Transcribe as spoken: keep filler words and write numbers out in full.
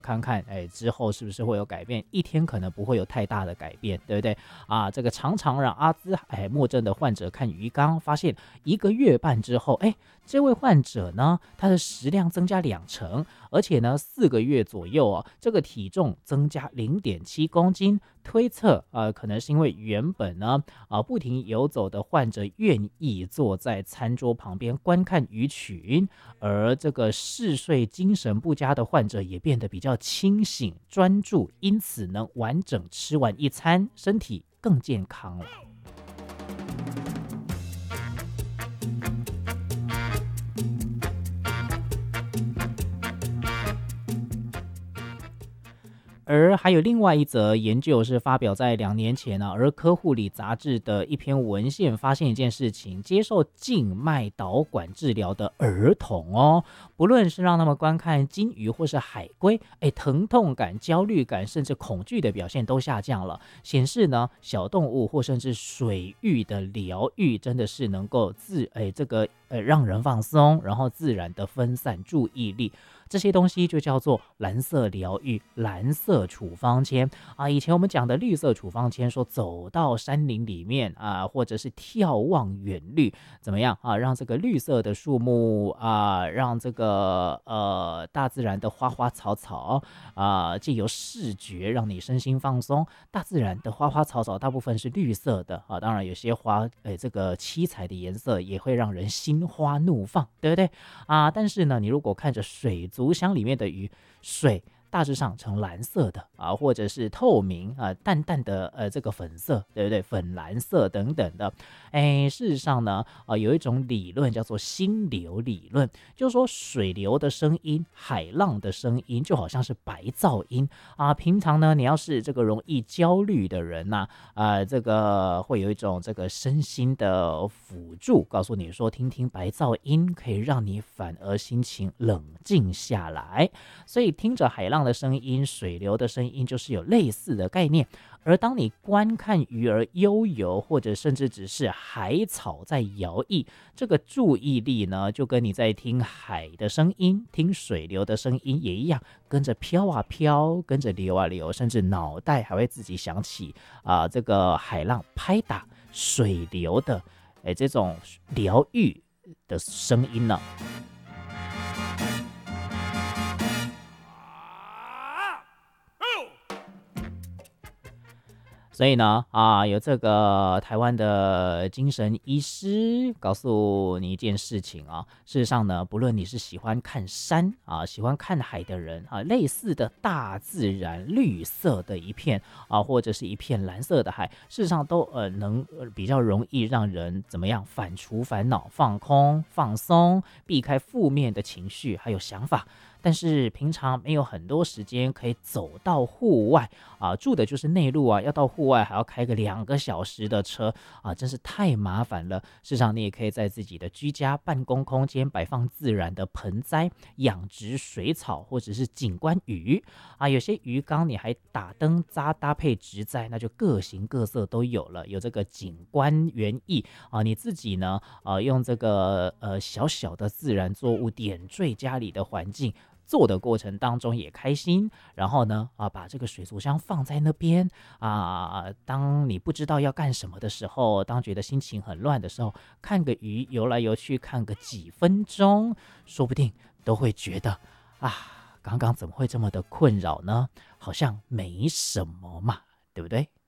看看，哎，之后是不是会有改变？一天可能不会有太大的改变，对不对？啊，这个常常让阿兹海默症的患者看鱼缸，发现一个月半之后，哎，这位患者呢，他的食量增加两成，而且呢，四个月左右哦，这个体重增加零点七公斤。推测，呃，可能是因为原本呢，啊、呃，不停游走的患者愿意坐在餐桌旁边观看鱼群，而这个嗜睡、精神不佳的患者也变得比较清醒、专注，因此能完整吃完一餐，身体更健康了。而还有另外一则研究是发表在两年前呢、啊，儿科护理杂志的一篇文献发现一件事情：接受静脉导管治疗的儿童哦，不论是让他们观看金鱼或是海龟，哎，疼痛感、焦虑感甚至恐惧的表现都下降了，显示呢，小动物或甚至水域的疗愈真的是能够自哎这个呃让人放松，然后自然的分散注意力。这些东西就叫做蓝色疗愈、蓝色处方签啊。以前我们讲的绿色处方签，说走到山林里面啊，或者是眺望远绿，怎么样啊？让这个绿色的树木啊，让这个呃大自然的花花草草啊，借由视觉让你身心放松。大自然的花花草草大部分是绿色的啊，当然有些花，哎，这个七彩的颜色也会让人心花怒放，对不对啊？但是呢，你如果看着水族族箱里面的鱼，水大致上呈蓝色的啊，或者是透明啊，淡淡的呃这个粉色，对不对？粉蓝色等等的。哎，事实上呢，啊有一种理论叫做心流理论，就是说水流的声音、海浪的声音，就好像是白噪音啊。平常呢，你要是这个容易焦虑的人呐、啊，呃，这个会有一种这个身心的辅助，告诉你说，听听白噪音可以让你反而心情冷静下来。所以听着海浪的声音、水流的声音，就是有类似的概念。而当你观看鱼儿悠游，或者甚至只是海草在摇曳，这个注意力呢，就跟你在听海的声音、听水流的声音也一样，跟着飘啊飘，跟着流啊流，甚至脑袋还会自己想起啊、呃，这个海浪拍打水流的，哎，这种疗愈的声音呢。所以呢，啊，有这个台湾的精神医师告诉你一件事情啊，事实上呢，不论你是喜欢看山啊，喜欢看海的人啊，类似的大自然绿色的一片啊，或者是一片蓝色的海，事实上都呃能呃比较容易让人怎么样反刍烦恼、放空、放松，避开负面的情绪还有想法。但是平常没有很多时间可以走到户外啊，住的就是内陆啊，要到户外还要开个两个小时的车啊，真是太麻烦了。事实上，你也可以在自己的居家办公空间摆放自然的盆栽，养殖水草或者是景观鱼啊。有些鱼缸你还打灯扎搭配植栽，那就各形各色都有了。有这个景观园艺啊，你自己呢，呃，用这个呃小小的自然作物点缀家里的环境。做的过程当中也开心，然后呢，啊，把这个水族箱放在那边啊，当你不知道要干什么的时候，当觉得心情很乱的时候，看个鱼游来游去，看个几分钟，说不定都会觉得啊，刚刚怎么会这么的困扰呢？好像没什么嘛，对不对？